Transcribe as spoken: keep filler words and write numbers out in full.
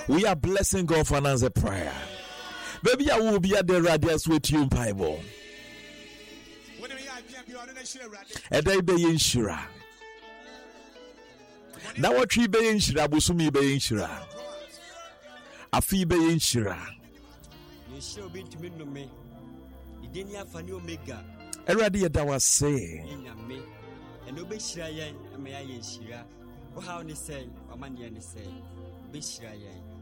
We are blessing God for an answer prayer. Baby, I will be at the radius with you, Bible. And they be in Shira. Now what tree be in Shira, Busumi be in Shira. A fee be in Shira. You show be to me. You didn't have a new omega. A radia that was saying. And no be Shira, and may I Shira. Or how they say, or man, say, be Shira.